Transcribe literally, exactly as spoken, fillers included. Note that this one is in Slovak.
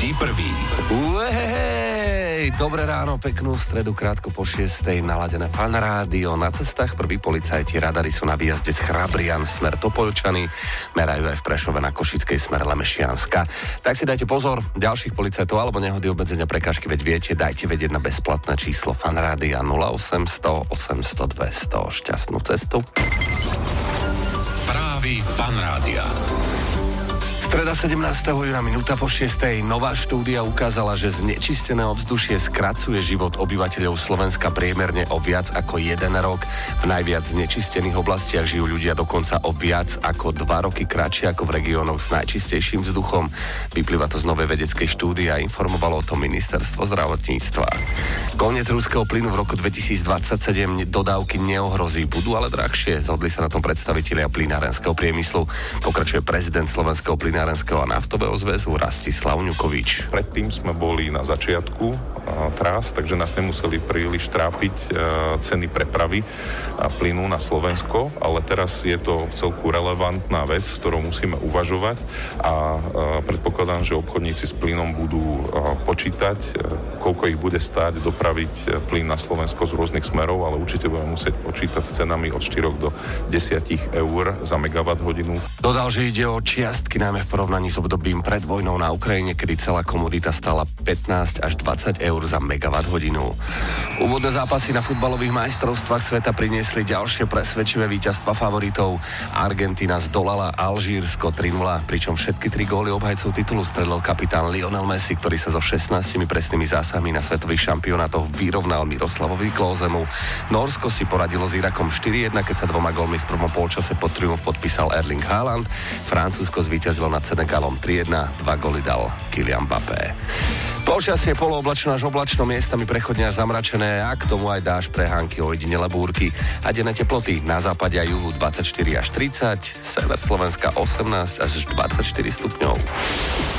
Každý prvý. Uhej, dobré ráno, peknú stredu, krátko po šiestej, naladené Fan Rádio. Na cestách prví policajti, radary sú na výjazde z Chrabrian, smer Topoľčany, merajú aj v Prešove na Košickej, smer Lemešianska. Tak si dajte pozor, ďalších policajtov alebo nehody, obmedzenia, prekážky, veď viete, dajte vedieť na bezplatné číslo Fan Rádia nula osemsto osemsto dvesto. Šťastnú cestu. Správy Fan Rádia. Streda sedemnásteho júna, minúta po šiestej. Nová štúdia ukázala, že znečistené ovzdušie skracuje život obyvateľov Slovenska priemerne o viac ako jeden rok. V najviac znečistených oblastiach žijú ľudia dokonca o viac ako dva roky kratšie ako v regiónoch s najčistejším vzduchom. Vyplýva to z novej vedeckej štúdie a informovalo o tom ministerstvo zdravotníctva. Koniec ruského plynu v roku dvetisícdvadsaťsedem dodávky neohrozí, budú ale drahšie. Zhodli sa na tom predstavitelia plynárenského priemyslu. Pokračuje prezident Slovenského plynárenského a naftového zväzu Rastislav Ňukovič. Predtým sme boli na začiatku trás, takže nás nemuseli príliš trápiť ceny prepravy plynu na Slovensko, ale teraz je to celku relevantná vec, s ktorou musíme uvažovať a predpokladám, že obchodníci s plynom budú počítať, koľko ich bude stáť dopraviť plyn na Slovensko z rôznych smerov, ale určite budeme musieť počítať s cenami od štyroch do desať eur za megawatt hodinu. Dodal, že ide o čiastky najmä v porovnaní s obdobím pred vojnou na Ukrajine, kedy celá komodita stála pätnásť až dvadsať eur za megawatt hodinu. Úvodné zápasy na futbalových majstrovstvách sveta priniesli ďalšie presvedčivé víťazstva favoritov. Argentína zdolala Alžírsko tri nula, pričom všetky tri góly obhajcov titulu strelil kapitán Lionel Messi, ktorý sa so šestnástimi presnými zásahmi na svetových šampionátoch vyrovnal Miroslavovi Klózemu. Nórsko si poradilo s Irakom štyri jedna, keď sa dvoma gólmi v prvom polčase pod triumf podpísal Erling Haaland. Francúzsko zvíťazilo nad Senegalom tri jedna, dva góly dal Kylian Mbappé. Počasie polooblačno až oblačno, miestami prechodne až zamračené a k tomu aj dáž, prehánky, ojedinele búrky a denné teploty na západe a juhu dvadsaťštyri až tridsať, sever Slovenska osemnásť až dvadsaťštyri stupňov.